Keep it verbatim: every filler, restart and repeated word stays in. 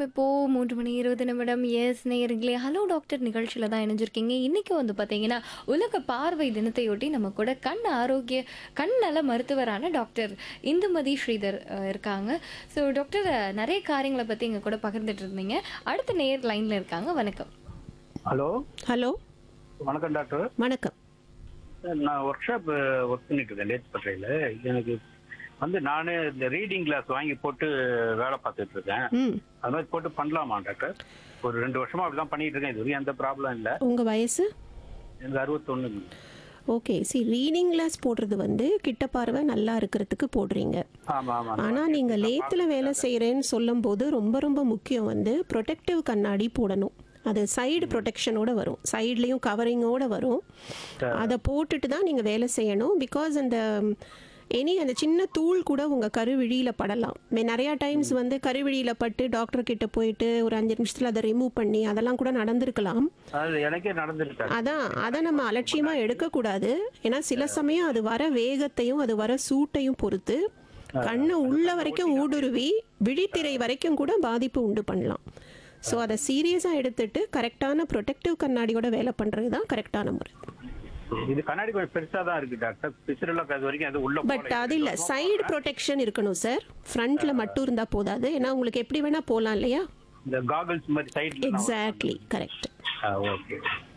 இப்போ மூன்று மணி இருபது நிமிடம். எஸ் நேயர்களே, ஹலோ டாக்டர் நிகழ்ச்சியில தான் இணைஞ்சிருக்கீங்க. இன்னைக்கு வந்து பார்த்தீங்கன்னா, உலக பார்வை தினத்தையொட்டி நம்ம கூட கண் ஆரோக்கிய கண் நல மருத்துவரான டாக்டர் இந்துமதி ஸ்ரீதர் அ, இருக்காங்க. ஸோ டாக்டர் அ, நிறைய காரியங்களை பத்தி எங்க கூட பகிர்ந்துட்டு இருந்தீங்க. அடுத்த நேயர் லைன்ல இருக்காங்க. வணக்கம். ஹலோ ஹலோ வணக்கம் டாக்டர். வணக்கம். நான் ஒர்க் ஷாப் ஒர்க் பண்ணிட்டு இருக்கேன் லேத்பட்டையில். எனக்கு வந்து நானே இந்த ரீடிங் கிளாஸ் வாங்கி போட்டு வேலை பார்த்துட்டு இருக்கேன். ம் அது மாதிரி போட்டு பண்ணலாமா டாக்டர்? ஒரு ரெண்டு வருஷமா அப்படிதான் பண்ணிட்டு இருக்கேன். இது வரைக்கும் எந்த ப்ராப்ளம் இல்லை. உங்கள் வயசு? எனக்கு அறுபத்தொன்னு. ஓகே. சி ரீடிங் கிளாஸ் போடுறது வந்து கிட்ட பார்வை நல்லா இருக்கிறதுக்கு போடுறீங்க. ஆமா ஆமா. ஆனால் நீங்கள் லேத்தில் வேலை செய்கிறேன்னு சொல்லும்போது ரொம்ப ரொம்ப முக்கியம் வந்து ப்ரொடெக்டிவ் கண்ணாடி போடணும். அது சைடு ப்ரொடெக்ஷனோட வரும், சைட்லேயும் கவரிங்கோட வரும். அதை போட்டுட்டு தான் நீங்கள் வேலை செய்யணும். பிகாஸ் அந்த எனி அந்த சின்ன தூள் கூட உங்கள் கருவிழியில் படலாம். மே நிறையா டைம்ஸ் வந்து கருவிழியில் பட்டு டாக்டர் கிட்ட போயிட்டு ஒரு அஞ்சு நிமிஷத்தில் அதை ரிமூவ் பண்ணி அதெல்லாம் கூட நடந்திருக்கலாம். அது எனக்கே நடந்துருக்கு. அதான் அதை நம்ம அலட்சியமாக எடுக்கக்கூடாது. ஏன்னா சில சமயம் அது வர வேகத்தையும் அது வர சூட்டையும் பொறுத்து கண்ணை உள்ள வரைக்கும் ஊடுருவி விழித்திரை வரைக்கும் கூட பாதிப்பு உண்டு பண்ணலாம். ஸோ அதை சீரியஸாக எடுத்துட்டு கரெக்டான ப்ரொடெக்டிவ் கண்ணாடியோட வேலை பண்ணுறது தான் கரெக்டான முறை. இது கண்ணாடி கொஞ்சம் பெருசா தான் இருக்கு டாக்டர். பிசுறெல்லாம் அது வரைக்கும் அது உள்ள பட் அது இல்லை, சைடு ப்ரொடெக்ஷன் இருக்கணும் சார். ஃப்ரண்ட்ல மட்டும் இருந்தால் போதாது. ஏன்னா உங்களுக்கு எப்படி வேணால் போகலாம் இல்லையா? இந்த காகல்ஸ் மாதிரி சைடுல. Exactly, correct. ஓகே.